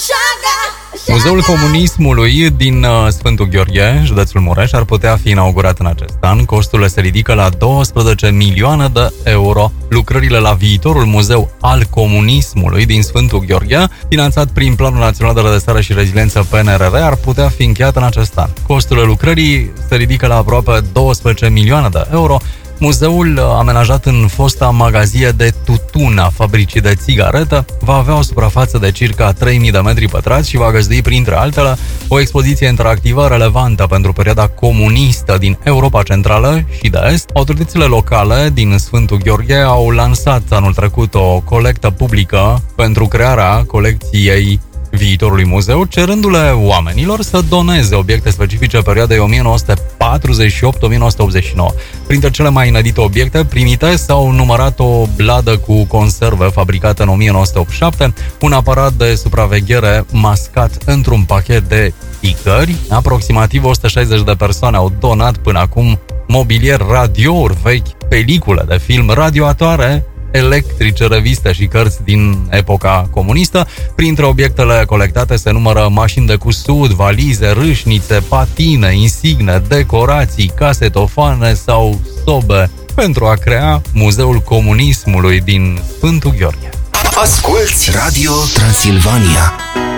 Muzeul Comunismului din Sfântul Gheorghe, județul Mureș, ar putea fi inaugurat în acest an. Costurile se ridică la 12 milioane de euro. Lucrările la viitorul Muzeu al Comunismului din Sfântul Gheorghe, finanțat prin Planul Național de Redresare și Reziliență PNRR, ar putea fi încheiat în acest an. Costurile lucrării se ridică la aproape 12 milioane de euro. Muzeul, amenajat în fosta magazie de tutun a fabricii de țigaretă, va avea o suprafață de circa 3000 de metri pătrați și va găzdui, printre altele, o expoziție interactivă relevantă pentru perioada comunistă din Europa Centrală și de Est. Autoritățile locale din Sfântul Gheorghe au lansat anul trecut o colectă publică pentru crearea colecției viitorului muzeu, cerându-le oamenilor să doneze obiecte specifice perioadei 1948-1989. Printre cele mai inedite obiecte primite s-au numărat o bladă cu conserve fabricată în 1987, un aparat de supraveghere mascat într-un pachet de ticări. Aproximativ 160 de persoane au donat până acum mobilier, radiouri vechi, pelicule de film, radioatoare electrice, reviste și cărți din epoca comunistă. Printre obiectele colectate se numără mașini de cusut, valize, râșnițe, patine, insigne, decorații, casetofane sau sobe pentru a crea Muzeul Comunismului din Sfântul Gheorghe. Asculți Radio Transilvania.